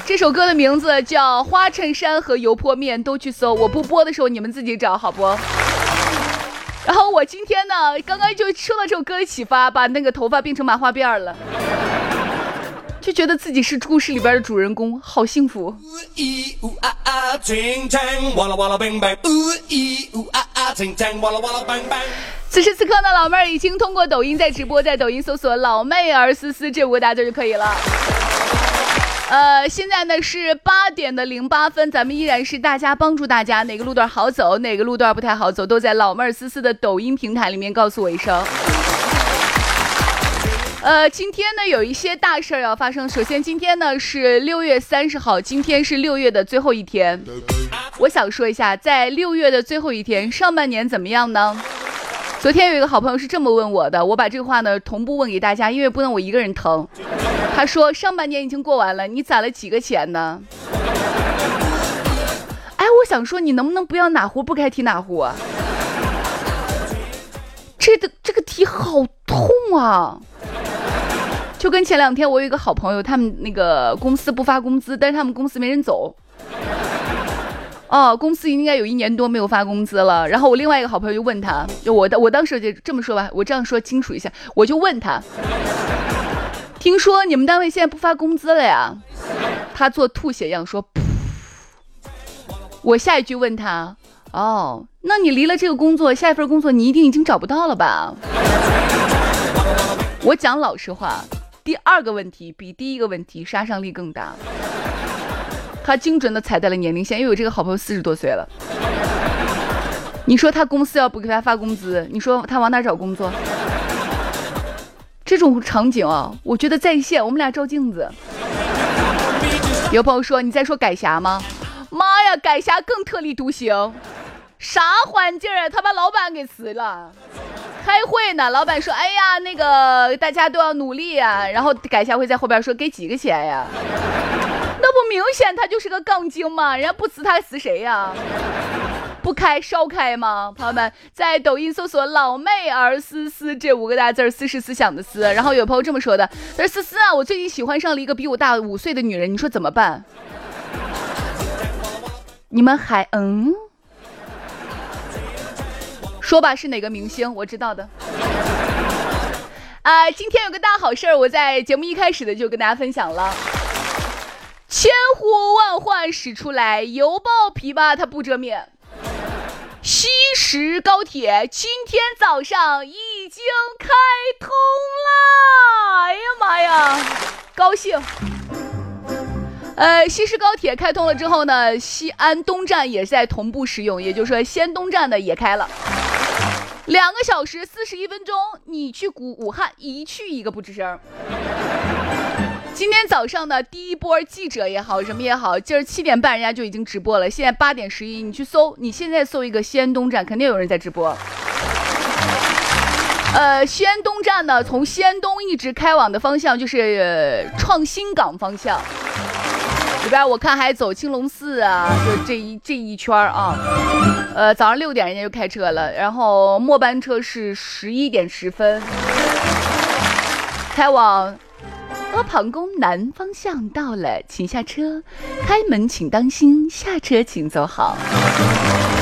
这首歌的名字叫《花衬衫和油泼面》，都去搜，我不播的时候你们自己找好不？然后我今天呢，刚刚就受到这首歌的启发，把那个头发变成麻花辫了，就觉得自己是故事里边的主人公，好幸福。此时此刻呢，老妹儿已经通过抖音在直播，在抖音搜索老妹儿思思这5个大字就可以了。现在呢是8点的08分，咱们依然是大家帮助大家哪个路段好走，哪个路段不太好走，都在老妹儿思思的抖音平台里面告诉我一声。今天呢有一些大事要发生。首先今天呢是6月30号，今天是6月的最后一天。我想说一下，在6月的最后一天，上半年怎么样呢？昨天有一个好朋友是这么问我的，我把这个话呢同步问给大家，因为不能我一个人疼。他说上半年已经过完了，你攒了几个钱呢？哎，我想说你能不能不要哪壶不开提哪壶啊？这个题好痛啊！就跟前2天我有一个好朋友，他们那个公司不发工资，但是他们公司没人走。公司应该有1年多没有发工资了。然后我另外一个好朋友就问他，就我当时就这么说吧，我这样说清楚一下，我就问他，听说你们单位现在不发工资了呀？他做吐血样说，我下一句问他，那你离了这个工作，下一份工作你一定已经找不到了吧？我讲老实话，第2个问题比第1个问题杀伤力更大。他精准的踩在了年龄线，因为我这个好朋友40多岁了。你说他公司要不给他发工资，你说他往哪找工作？这种场景啊，我觉得在线，我们俩照镜子。有朋友说，你在说改霞吗？妈呀，改霞更特立独行，啥环境啊？他把老板给辞了。开会呢，老板说，哎呀，那个大家都要努力呀，然后改霞会在后边说，给几个钱呀？那不明显他就是个杠精吗？人家不辞他辞谁呀？不开烧开吗？朋友们在抖音搜索老妹儿思思这5个大字，思是思想的思。然后有朋友这么说的，他说思思啊，我最近喜欢上了一个比我大5岁的女人，你说怎么办？你们还说吧，是哪个明星？我知道的。今天有个大好事儿，我在节目一开始的就跟大家分享了。千呼万唤始出来，犹抱琵琶它不遮面。西石高铁今天早上已经开通了，哎呀妈呀，高兴！西石高铁开通了之后呢，西安东站也在同步使用，也就是说西安东站呢也开了。2个小时41分钟，你去武汉一去一个不吱声。今天早上呢，第一波记者也好，什么也好，今儿7点半人家就已经直播了，现在8点11，你去搜，你现在搜一个西安东站，肯定有人在直播。西安东站呢，从西安东一直开往的方向就是创新港方向，里边我看还走青龙寺啊，就这一圈啊。早上6点人家就开车了，然后末班车是11点10分，开往阿房宫南方向到了，请下车，开门请当心，下车请走好。